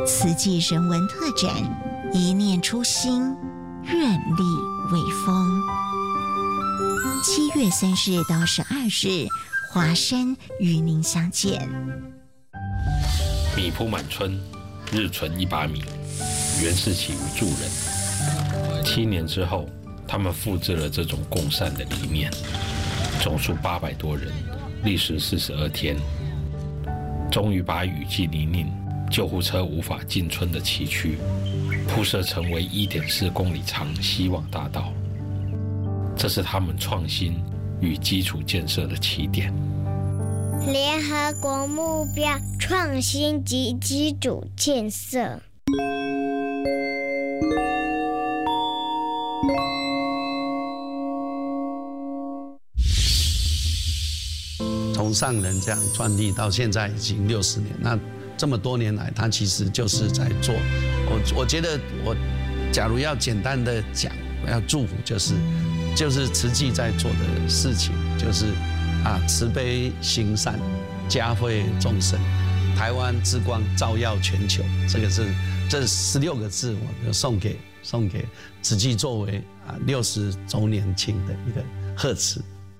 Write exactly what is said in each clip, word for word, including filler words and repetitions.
慈济人文特展，一念初心，愿力为风。七月三日到十二日，华山与您相见。 米铺满村，日存一把米，原是起于助人。七年之后，他们复制了这种共善的理念，总数八百多人，历时四十二天，终于把雨季泥泞、救护车无法进村的崎岖，铺设成为一点四公里长希望大道。这是他们创新与基础建设的起点。 联合国目标创新及基础建设。 从上人这样创立到现在已经六十年，那这么多年来，他其实就是在做。我我觉得我假如要简单的讲，我要祝福就是就是慈济在做的事情，就是啊慈悲行善，嘉惠众生，台湾之光照耀全球。这个是这十六个字，我就送给送给慈济作为啊六十周年庆的一个贺词。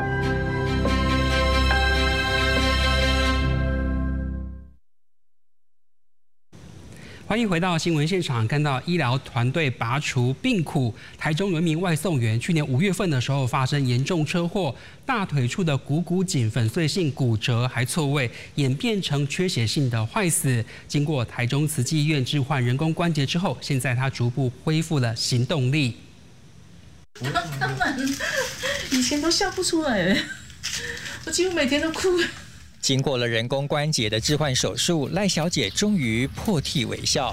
欢迎回到新闻现场，看到医疗团队拔除病苦。台中有一名外送员，去年五月份的时候发生严重车祸，大腿处的股骨颈粉碎性骨折，还错位，演变成缺血性的坏死。经过台中慈济医院置换人工关节之后，现在他逐步恢复了行动力。 他们以前都笑不出来，我几乎每天都哭。 经过了人工关节的置换手术，赖小姐终于破涕为笑。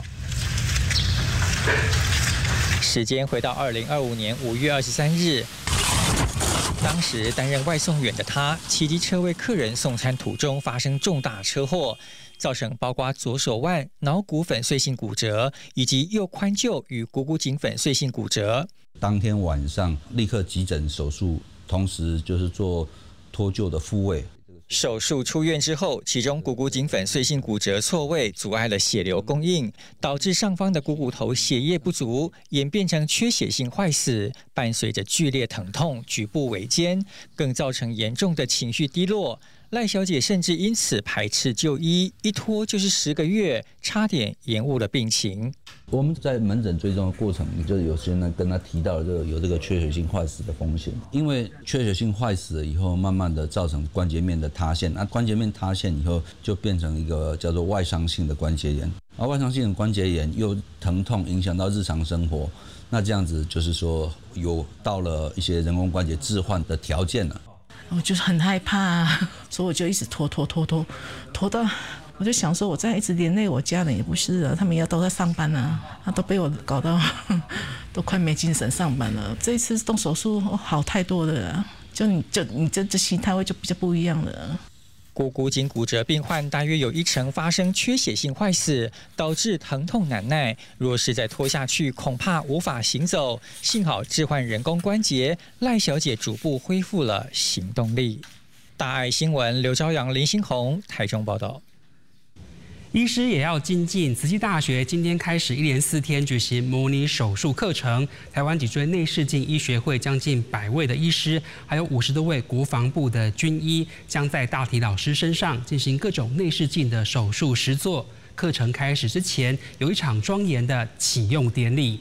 时间回到二零二五年五月二十三日，当时担任外送员的她，骑机车为客人送餐途中发生重大车祸，造成包括左手腕脑骨粉碎性骨折以及右髋臼与股骨颈粉碎性骨折。 当天晚上立刻急诊手术，同时就是做脱臼的复位。 手术出院之后，其中股骨颈粉碎性骨折错位，阻碍了血流供应，导致上方的股骨头血液不足，演变成缺血性坏死，伴随着剧烈疼痛、举步维艰，更造成严重的情绪低落。赖小姐甚至因此排斥就医，一拖就是十个月，差点延误了病情。 我们在门诊追踪的过程，就有些人跟他提到了这个有这个缺血性坏死的风险，因为缺血性坏死了以后，慢慢的造成关节面的塌陷，那关节面塌陷以后，就变成一个叫做外伤性的关节炎，而外伤性的关节炎又疼痛，影响到日常生活，那这样子就是说有到了一些人工关节置换的条件了。 我就是很害怕、啊，所以我就一直拖拖拖拖拖到，我就想说，我再一直连累我家人也不是了，他们也都在上班啊，他都被我搞到都快没精神上班了。这一次动手术好太多了、啊，就你就你这这心态会就比较不一样了。 股骨颈骨折病患大约有一成发生缺血性坏死，导致疼痛难耐。若是再拖下去，恐怕无法行走。幸好置换人工关节，赖小姐逐步恢复了行动力。大爱新闻刘朝阳、林新宏台中报道。 医师也要精进。慈济大学今天开始一连四天举行模拟手术课程。台湾脊椎内视镜医学会将近百位的医师，还有五十多位国防部的军医，将在大体老师身上进行各种内视镜的手术实作。课程开始之前，有一场庄严的启用典礼。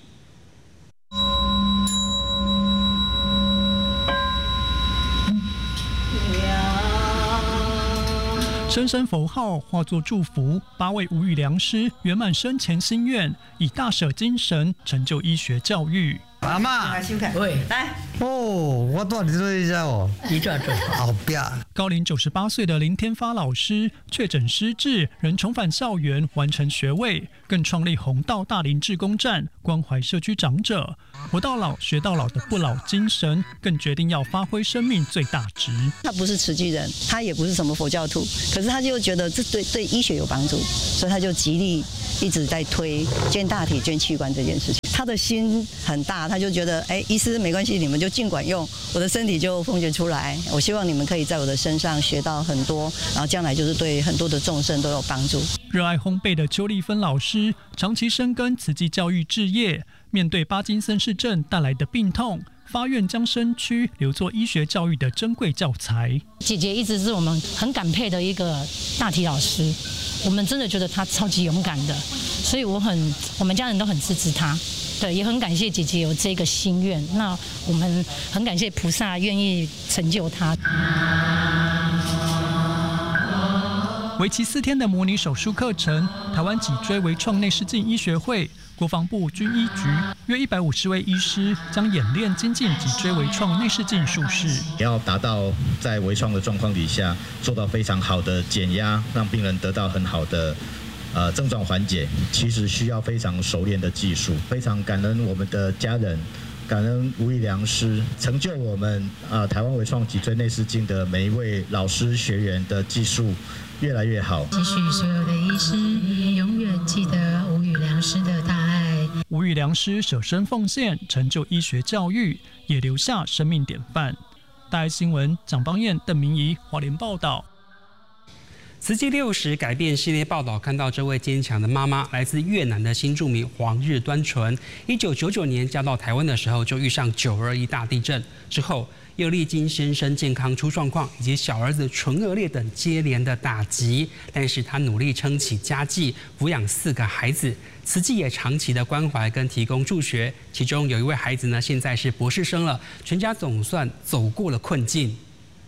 声声佛号化作祝福，八位无语良师圆满生前心愿，以大舍精神成就医学教育。 阿嬷，喂，来哦，我带你做一下哦，你做做，好bien。 高龄九十八岁的林天发老师确诊失智，仍重返校园完成学位，更创立弘道大林志工站，关怀社区长者，活到老学到老的不老精神，更决定要发挥生命最大值。 他不是慈济人，他也不是什么佛教徒，可是他就觉得这对对医学有帮助，所以他就极力一直在推捐大体、捐器官这件事情。他的心很大，他就觉得，哎，医师没关系，你们就尽管用，我的身体就奉献出来。我希望你们可以在我的身上学到很多，然后将来就是对很多的众生都有帮助。 热爱烘焙的邱丽芬老师，长期深耕慈济教育置业，面对巴金森氏症带来的病痛，发愿将身躯留作医学教育的珍贵教材。 姐姐一直是我们很感佩的一个大体老师，我们真的觉得她超级勇敢的，所以我很，我们家人都很支持她。对，也很感谢姐姐有这个心愿。那我们很感谢菩萨愿意成就她。 为期四天的模拟手术课程，台湾脊椎微创内视镜医学会、国防部军医局约一百五十位医师将演练精进脊椎微创内视镜术式， 要达到在微创的状况底下做到非常好的减压，让病人得到很好的呃症状缓解，其实需要非常熟练的技术。非常感恩我们的家人，感恩吴义良师，成就我们呃台湾微创脊椎内视镜的每一位老师学员的技术越来越好。 期许所有的医师永远记得吴宇良师的大爱。 吴宇良师舍身奉献，成就医学教育，也留下生命典范。大爱新闻蒋邦彦、邓明仪花莲报道。 慈济六十改变系列报道看到这位坚强的妈妈，来自越南的新住民黄日端纯。一九九九年嫁到台湾的时候，就遇上九二一大地震，之后又历经先生健康出状况以及小儿子唇腭裂等接连的打击，但是她努力撑起家计，抚养四个孩子。慈济也长期的关怀跟提供助学，其中有一位孩子呢，现在是博士生了，全家总算走过了困境。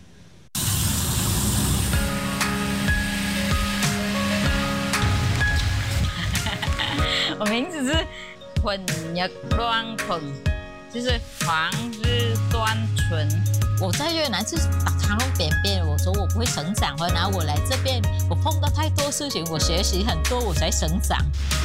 我名字是混日端纯，就是黄日端纯。我在越南是打长龙扁扁，我说我不会成长，回来我来这边，我碰到太多事情，我学习很多，我才成长。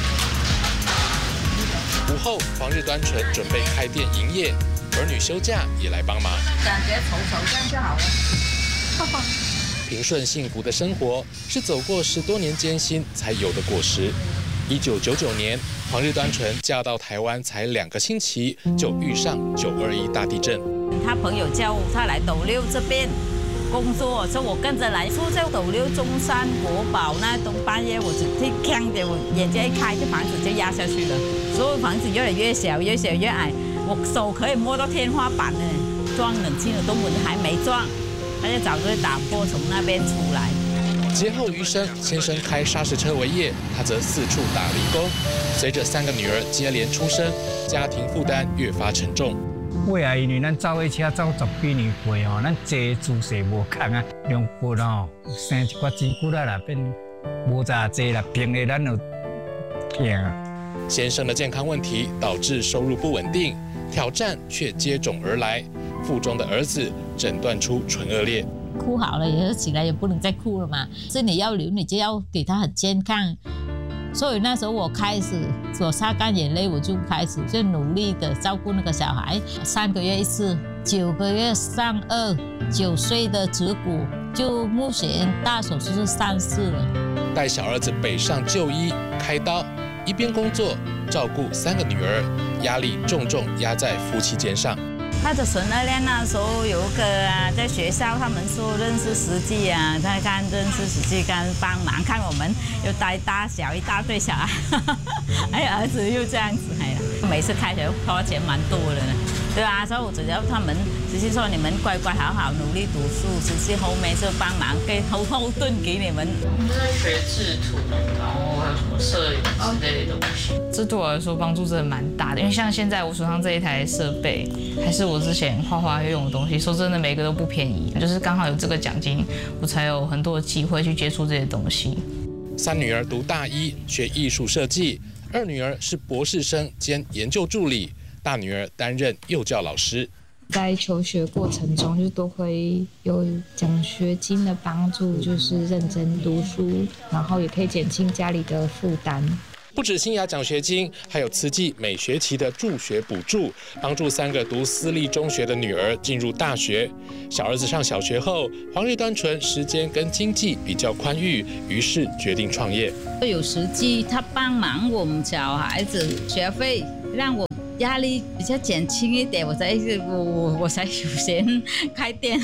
午后，黄日端纯准备开店营业，儿女休假也来帮忙。 感觉丑丑这样就好了。 平顺幸福的生活是走过十多年艰辛才有的果实。一九九九年，黄日端纯嫁到台湾才两个星期，就遇上九二一大地震。 他朋友叫他来斗六这边工作，所以我跟着来。住在斗六中山国宝那栋，半夜我只听看见，我眼睛一开，这房子就压下去了。所有房子越来越小，越小越矮，我手可以摸到天花板呢。装冷气的东门还没装，他就早就打破，从那边出来。 劫后余生，先生开砂石车为业，他则四处打零工。随着三个女儿接连出生，家庭负担越发沉重。 尾啊，因为咱走的车走十几年过哦，咱坐姿势无共啊，两骨哦生一寡指骨啦啦，变无咋坐啦，平的咱就痛啊。 先生的健康问题导致收入不稳定，挑战却接踵而来。腹中的儿子诊断出唇腭裂。 哭好了，也是起来也不能再哭了嘛。所以你要留，你就要给他很健康。所以那时候我开始，我擦干眼泪，我就开始就努力的照顾那个小孩。三个月一次，九个月上二，九岁的子骨，就目前大手术是三次了。 带小儿子北上就医开刀，一边工作照顾三个女儿，压力重重压在夫妻肩上。 他的唇腭裂那时候有一个啊，在学校他们说认识实际啊，在看认识实际干帮忙看我们，又带大小一大堆小孩，还有儿子又这样子，哎呀，每次开学花钱蛮多的呢，对吧？所以我只要他们只是说你们乖乖好好努力读书，只是后面就帮忙给后后盾给你们。 我们在学制图，然后还有什么摄影之类的东西。 这对我来说帮助真的蛮大的，因为像现在我手上这一台设备，还是我之前画画用的东西，说真的每个都不便宜，就是刚好有这个奖金，我才有很多的机会去接触这些东西。 三女儿读大一，学艺术设计；二女儿是博士生兼研究助理，大女儿担任幼教老师。 在求学过程中，就都会有奖学金的帮助，就是认真读书，然后也可以减轻家里的负担。 不止新雅奖学金，还有慈济每学期的助学补助，帮助三个读私立中学的女儿进入大学。小儿子上小学后，黄日端纯时间跟经济比较宽裕，于是决定创业。 有实际，他帮忙我们小孩子学费，让我压力比较减轻一点，我才我我我才有钱开店。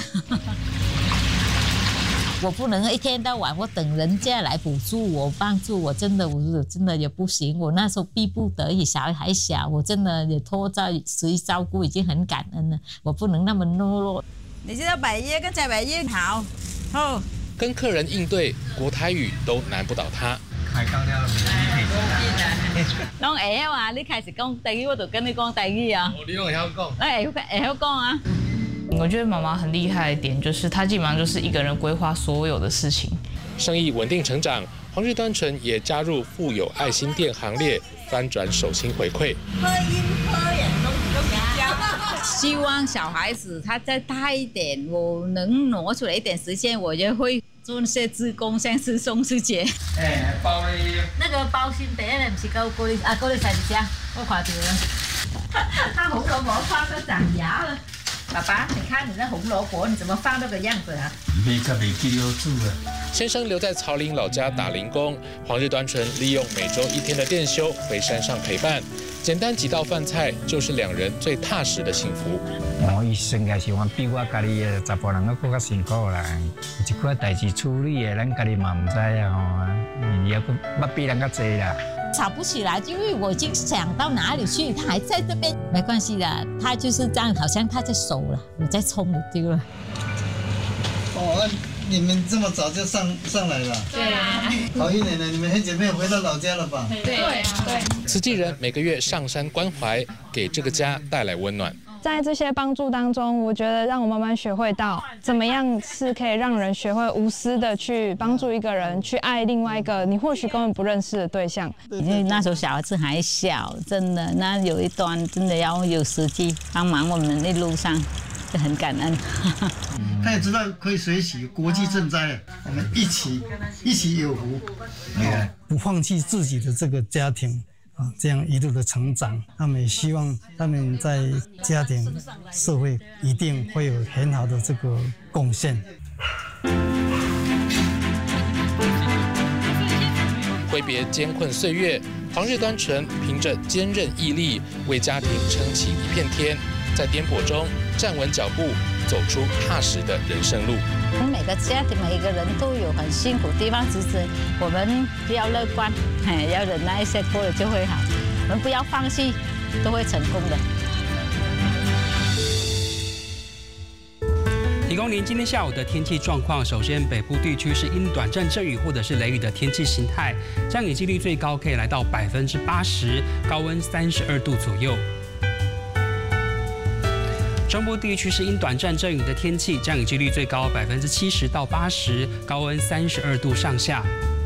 我不能一天到晚我等人家来补助我帮助我，真的我真的也不行。我那时候逼不得已，小孩还小，我真的也拖在谁照顾已经很感恩了，我不能那么懦弱。 你知道百叶跟在百叶好，哦， 跟客人应对，国台语都难不倒他。 开讲了，侬会晓啊？你开始讲台语，我就跟你讲台语啊。 你拢会晓讲？ 我会会晓讲啊。 我觉得妈妈很厉害的点就是，她基本上就是一个人规划所有的事情。 生意稳定成长，黄日端纯也加入富有爱心店行列，翻转手心回馈。 希望小孩子他再大一点，我能挪出来一点时间，我就会做那些志工，像是宋师姐。 哎，包的那个包心第一个不是够高丽啊，高丽菜是啥？我看到了，他红萝卜放都长芽了。爸爸，你看你那红萝卜，你怎么放那个样子啊？ 没个没记留住了。 先生留在草岭老家打零工，黄日端纯利用每周一天的店休回山上陪伴，简单几道饭菜就是两人最踏实的幸福。 我伊生个是我比我家己的查甫人个更较辛苦啦，有一寡代志处理的，咱家己嘛唔知啊吼，也不捌比人较济啦。 吵不起来，因为我已经想到哪里去，他还在这边，没关系的，他就是这样，好像他在守了，我在冲就对了。 哦，你们这么早就上上来了？对啊。好一年了，你们很久没有回到老家了吧？ 对对对。 慈济人每个月上山关怀，给这个家带来温暖。 在这些帮助当中，我觉得让我慢慢学会到怎么样是可以让人学会无私的去帮助一个人，去爱另外一个你或许根本不认识的对象。 因为那时候小孩子还小，真的，那有一段真的要有实际帮忙我们一路上，就很感恩。 他也知道可以学习国际赈灾，我们一起一起有福，不放弃自己的这个家庭。啊，这样一路的成长，他们也希望他们在家庭、社会一定会有很好的这个贡献。 挥别艰困岁月，黄日端纯凭着坚韧毅力，为家庭撑起一片天，在颠簸中站稳脚步，走出踏实的人生路。 每个家庭每一个人都有很辛苦的地方，只是我们要乐观，要忍耐一些，过了就会好。我们不要放弃，都会成功的。 提供您今天下午的天气状况。首先，北部地区是因短暂阵雨或者是雷雨的天气形态，降雨几率最高可以来到百分之八十，高温三十二度左右。中部地区是因短暂阵雨的天气，降雨几率最高百分之七十到八十，高温三十二度上下。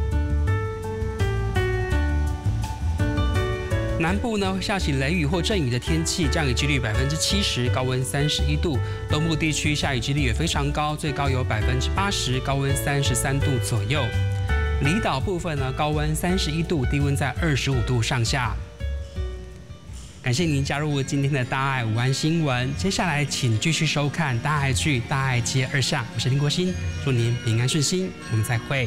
南部呢下起雷雨或阵雨的天气，降雨几率百分之七十，高温三十一度。东部地区下雨几率也非常高，最高有百分之八十，高温三十三度左右。离岛部分呢，高温三十一度，低温在二十五度上下。感谢您加入今天的大爱午安新闻，接下来请继续收看大爱剧《大爱街二巷》，我是林国兴，祝您平安顺心，我们再会。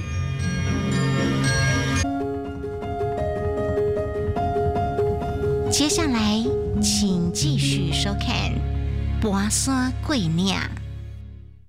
接下来请继续收看《跋山过岭》。